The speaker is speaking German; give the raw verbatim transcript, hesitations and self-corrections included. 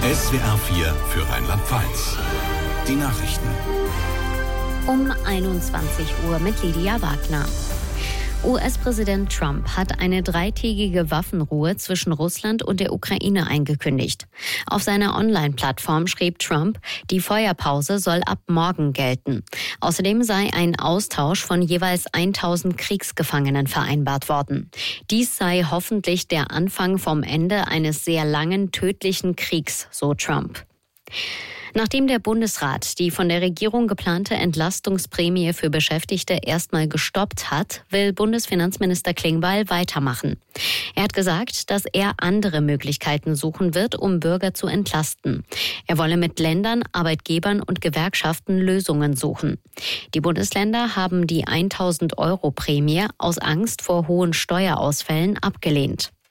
S W R vier für Rheinland-Pfalz. Die Nachrichten. Um einundzwanzig Uhr mit Lydia Wagner. U S-Präsident Trump hat eine dreitägige Waffenruhe zwischen Russland und der Ukraine eingekündigt. Auf seiner Online-Plattform schrieb Trump, die Feuerpause soll ab morgen gelten. Außerdem sei ein Austausch von jeweils tausend Kriegsgefangenen vereinbart worden. Dies sei hoffentlich der Anfang vom Ende eines sehr langen, tödlichen Kriegs, so Trump. Nachdem der Bundesrat die von der Regierung geplante Entlastungsprämie für Beschäftigte erstmal gestoppt hat, will Bundesfinanzminister Klingbeil weitermachen. Er hat gesagt, dass er andere Möglichkeiten suchen wird, um Bürger zu entlasten. Er wolle mit Ländern, Arbeitgebern und Gewerkschaften Lösungen suchen. Die Bundesländer haben die tausend Euro Prämie aus Angst vor hohen Steuerausfällen abgelehnt.